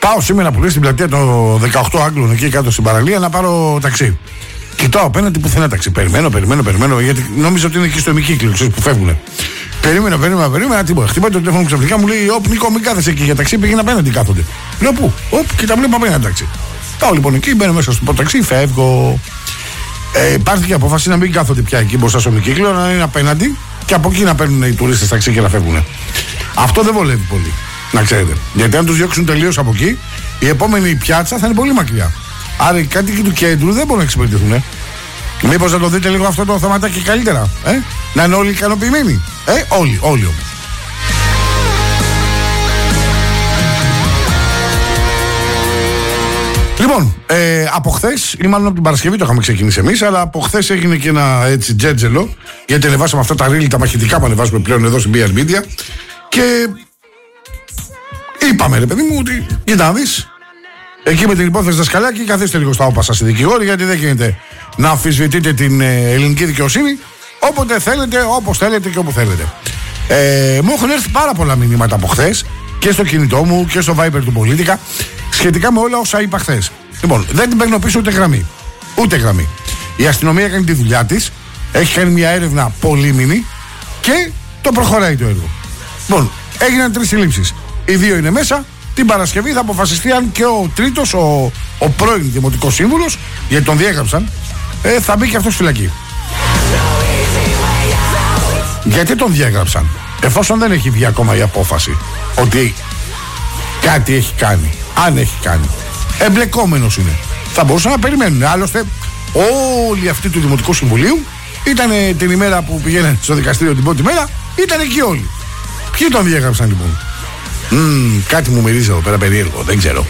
Πάω σήμερα που λέει στην πλατεία των 18 Άγγλων εκεί κάτω στην παραλία να πάρω ταξί. Κοιτάω απέναντι πουθενά ταξί. Περιμένω, γιατί νόμιζα ότι είναι εκεί στο ημικύκλιο, ξέρεις που φεύγουνε. Περίμενα, τίποτα. Χτυπάει το τηλέφωνο ξαφνικά, μου λέει: Όπ, Νίκο, μην κάθεσαι εκεί για ταξί, πήγαινε απέναντι κάθονται. Λέω πού, και τα βλέπω απέναντι ταξί. Πάω λοιπόν εκεί, μπαίνω μέσα στο ταξί, φεύγω. Πάρθηκε απόφαση να μην κάθονται πια εκεί μπροστά στο ημικύκλιο, να είναι απέναντι και από εκεί να παίρνουν οι τουρίστες ταξί και να φεύγουν. Αυτό δεν βολεύει πολύ, να ξέρετε. Γιατί αν τους διώξουν τελείως από εκεί, η επόμενη πιάτσα θα είναι πολύ μακριά. Άρα οι κάτοικοι του κέντρου δεν μπορούν να εξυπηρετηθούν. Μήπως να το δείτε λίγο αυτό το θεματάκι καλύτερα, να είναι όλοι ικανοποιημένοι. Όλοι όμως. Λοιπόν, από χθες, ή μάλλον από την Παρασκευή το είχαμε ξεκινήσει εμείς, αλλά από χθες έγινε και ένα έτσι τζέτζελο, γιατί ανεβάσαμε αυτά τα ρίλι, τα μαχητικά που ανεβάζουμε πλέον εδώ στην BR Media. Και είπαμε, ρε παιδί μου, ότι κοίτα να δεις, εκεί με την υπόθεση Δασκαλάκη, καθίστε λίγο στα όπα σας οι δικηγόροι, γιατί δεν γίνεται να αμφισβητείτε την ελληνική δικαιοσύνη όποτε θέλετε, όπως θέλετε και όπου θέλετε. Μου έχουν έρθει πάρα πολλά μηνύματα από χθες και στο κινητό μου και στο Viber του Πολίτικα σχετικά με όλα όσα είπα χθες. Λοιπόν, δεν την παίρνω πίσω ούτε γραμμή. Η αστυνομία κάνει τη δουλειά της, έχει κάνει μια έρευνα πολύμηνη και το προχωράει το έργο. Λοιπόν, έγιναν 3 συλλήψεις. Οι 2 είναι μέσα. Την Παρασκευή θα αποφασιστεί αν και ο τρίτος, ο πρώην δημοτικός σύμβουλος, γιατί τον διέγραψαν, θα μπει και αυτός φυλακή. Γιατί τον διέγραψαν, εφόσον δεν έχει βγει ακόμα η απόφαση ότι κάτι έχει κάνει, αν έχει κάνει, εμπλεκόμενος είναι, θα μπορούσαν να περιμένουν. Άλλωστε όλοι αυτοί του Δημοτικού Συμβουλίου ήταν την ημέρα που πηγαίνανε στο δικαστήριο, την πρώτη μέρα, ήταν εκεί όλοι. Ποιοι τον διέγραψαν λοιπόν? Κάτι μου μυρίζει εδώ πέρα περίεργο, δεν ξέρω.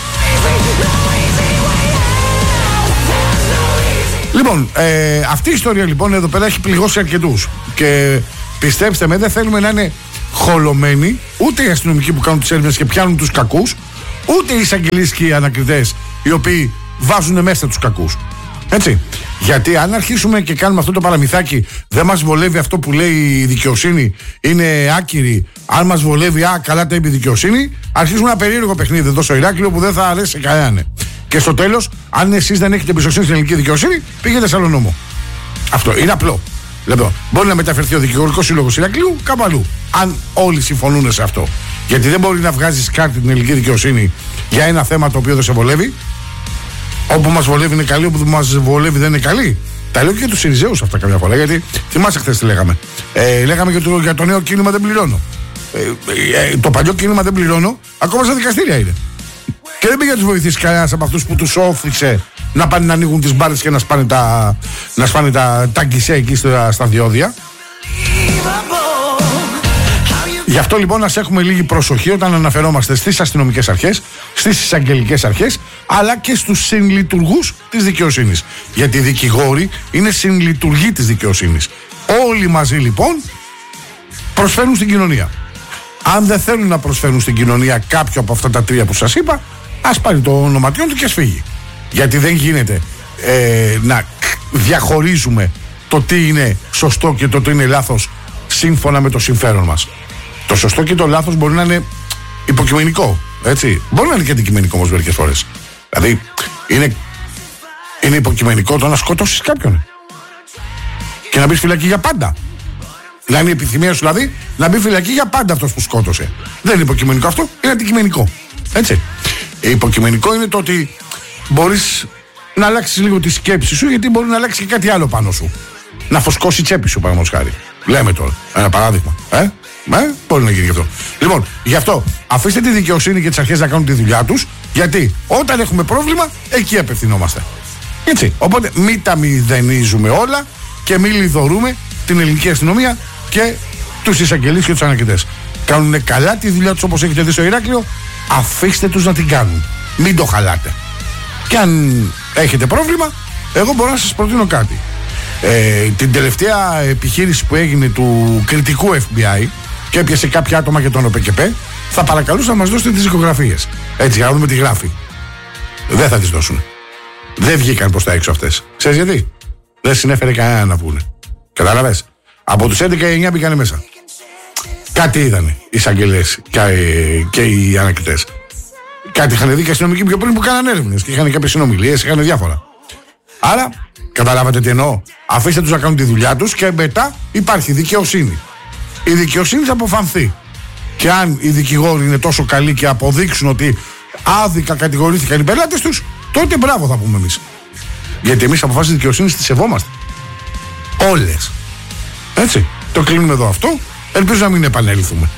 Λοιπόν, αυτή η ιστορία λοιπόν εδώ πέρα έχει πληγώσει αρκετούς. Και πιστέψτε με, δεν θέλουμε να είναι χολωμένοι ούτε οι αστυνομικοί που κάνουν τις έρευνες και πιάνουν τους κακούς, ούτε οι εισαγγελείς και οι ανακριτές οι οποίοι βάζουν μέσα τους κακούς. Έτσι. Γιατί αν αρχίσουμε και κάνουμε αυτό το παραμυθάκι, δεν μας βολεύει αυτό που λέει η δικαιοσύνη, είναι άκυρη. Αν μας βολεύει, καλά τα είπε η δικαιοσύνη, αρχίζουμε ένα περίεργο παιχνίδι εδώ στο Ηράκλειο που δεν θα αρέσει σε κανέναν. Και στο τέλος, αν εσείς δεν έχετε εμπιστοσύνη στην ελληνική δικαιοσύνη, πήγαινε σε άλλο νόμο. Αυτό είναι απλό. Λοιπόν, μπορεί να μεταφερθεί ο Δικηγορικός Σύλλογος Ηρακλείου κάπου αλλού. Αν όλοι συμφωνούν σε αυτό. Γιατί δεν μπορεί να βγάζεις κάρτη την ελληνική δικαιοσύνη για ένα θέμα το οποίο δεν σε βολεύει. Όπου μας βολεύει είναι καλή, όπου μας βολεύει δεν είναι καλή. Τα λέω και για τους Συριζέους αυτά καμιά φορά. Γιατί θυμάσαι χθες τι λέγαμε. Λέγαμε για το νέο κίνημα δεν πληρώνω. Το παλιό κίνημα δεν πληρώνω, ακόμα στα δικαστήρια είναι. Και δεν πήγε να τους βοηθήσει κανένας από αυτούς που τους όφριξε να πάνε να ανοίγουν τις μπάρες και να σπάνε τα γκισέ εκεί στα διόδια. Γι' αυτό λοιπόν ας έχουμε λίγη προσοχή όταν αναφερόμαστε στις αστυνομικές αρχές, στις εισαγγελικές αρχές, αλλά και στους συνλειτουργούς της δικαιοσύνης. Γιατί οι δικηγόροι είναι συνλειτουργοί της δικαιοσύνης. Όλοι μαζί λοιπόν προσφέρουν στην κοινωνία. Αν δεν θέλουν να προσφέρουν στην κοινωνία κάποιο από αυτά τα 3 που σας είπα, ας πάρει το ονοματιόν του και ας φύγει. Γιατί δεν γίνεται να διαχωρίζουμε το τι είναι σωστό και το τι είναι λάθος σύμφωνα με το συμφέρον μας. Το σωστό και το λάθος μπορεί να είναι υποκειμενικό, έτσι. Μπορεί να είναι και αντικειμενικό όμως μερικές φορές. Δηλαδή είναι υποκειμενικό το να σκοτώσεις κάποιον και να μπεις φυλακή για πάντα. Να είναι η επιθυμία σου δηλαδή να μπει φυλακή για πάντα αυτός που σκότωσε. Δεν είναι υποκειμενικό αυτό, είναι αντικειμενικό. Έτσι. Υποκειμενικό είναι το ότι μπορείς να αλλάξεις λίγο τη σκέψη σου, γιατί μπορεί να αλλάξει και κάτι άλλο πάνω σου. Να φωσκώσει η τσέπη σου, παραδείγματος χάρη. Λέμε τώρα ένα παράδειγμα. Μπορεί να γίνει και αυτό. Λοιπόν, γι' αυτό αφήστε τη δικαιοσύνη και τις αρχές να κάνουν τη δουλειά τους, γιατί όταν έχουμε πρόβλημα, εκεί απευθυνόμαστε. Έτσι. Οπότε μην τα μηδενίζουμε όλα και μην λιδωρούμε την ελληνική αστυνομία και τους εισαγγελείς και τους ανακριτές. Κάνουν καλά τη δουλειά τους όπως έχετε δει στο Ηράκλειο, αφήστε τους να την κάνουν. Μην το χαλάτε. Και αν έχετε πρόβλημα, εγώ μπορώ να σας προτείνω κάτι. Την τελευταία επιχείρηση που έγινε του κριτικού FBI και έπιασε κάποια άτομα και τον ΟΠΕΚΕΠΕ, θα παρακαλούσα να μας δώσετε τις δικογραφίες. Έτσι, για να δούμε τι γράφει. Δεν θα τις δώσουν. Δεν βγήκαν προς τα έξω αυτές. Ξέρεις γιατί? Δεν συνέφερε κανένα να βγουν. Κατάλαβες? Από τους 11 οι 9 μπήκανε μέσα. Κάτι είδανε οι εισαγγελίες και οι ανακριτές. Κάτι είχαν δει και αστυνομικοί πιο πριν που κάνανε έρευνες και είχαν κάποιες συνομιλίες, είχαν διάφορα. Άρα, καταλάβατε τι εννοώ. Αφήστε τους να κάνουν τη δουλειά τους και μετά υπάρχει δικαιοσύνη. Η δικαιοσύνη θα αποφανθεί. Και αν οι δικηγόροι είναι τόσο καλοί και αποδείξουν ότι άδικα κατηγορήθηκαν οι πελάτες τους, τότε μπράβο θα πούμε εμείς. Γιατί εμείς αποφάσεις δικαιοσύνης τις σεβόμαστε. Όλες. Έτσι. Το κλείνουμε εδώ αυτό. Ελπίζω να μην επανέλθουμε.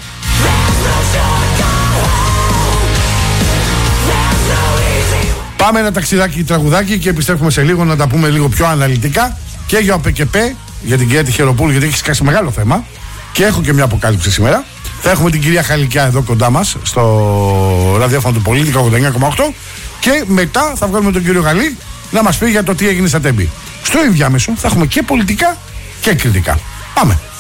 Πάμε ένα ταξιδάκι τραγουδάκι και επιστρέφουμε σε λίγο να τα πούμε λίγο πιο αναλυτικά και για ΟΠΕΚΕΠΕ, για την κυρία Τυχεροπούλου, γιατί έχει σκάσει μεγάλο θέμα και έχω και μια αποκάλυψη σήμερα. Θα έχουμε την κυρία Χαλικιά εδώ κοντά μας στο ραδιόφωνο του Πολίτη 89,8 και μετά θα βγάλουμε τον κύριο Γαλλή να μας πει για το τι έγινε στα Τέμπη. Στο ενδιάμεσο θα έχουμε και πολιτικά και κριτικά. Πάμε.